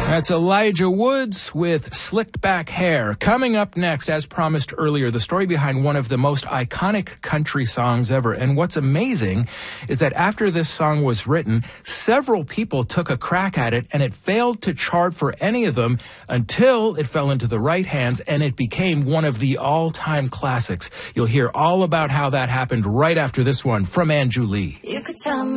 That's Elijah Woods with Slicked Back Hair. Coming up next, as promised earlier, the story behind one of the most iconic country songs ever. And what's amazing is that after this song was written, several people took a crack at it, and it failed to chart for any of them until it fell into the right hands and it became one of the all-time classics. You'll hear all about how that happened right after this one from Anju Lee. You could tell me